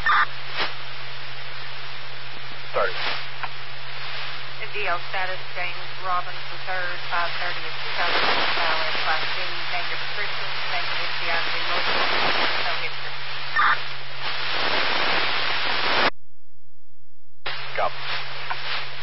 Start. DL status, James Robbins III, 5:30 of